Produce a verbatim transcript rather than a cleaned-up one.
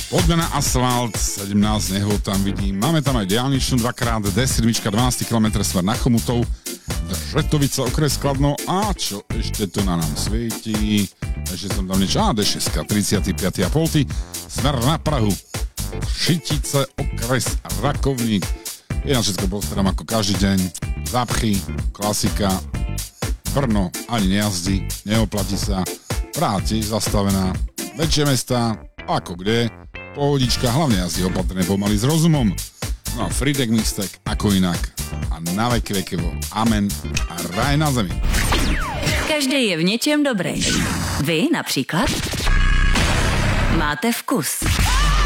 Poďme na asfalt, sedemnásť nehôd tam vidím. Máme tam aj diaľničnú dvakrát, dé sedem, dvanásť kilometrov smer na Chomutov, Držetovica, okres Kladno a čo ešte tu na nám svieti? Ešte som tam niečo, á, dé šesť, tridsaťpäť a pol, smer na Prahu, Šitice, okres Rakovník. Je na všetko postaram ako každý deň, zápchy, klasika, Brno ani nejazdí, neoplatí sa, Praha tiež zastavená, väčšie mestá, ako kde, pohodička, hlavne jazdí opatrne pomaly s rozumom. No a Fridek Mixtek, ako inak. A na veky vekevo. Amen. A raj na zemi. Každý je v něčem dobrý. Vy například máte vkus.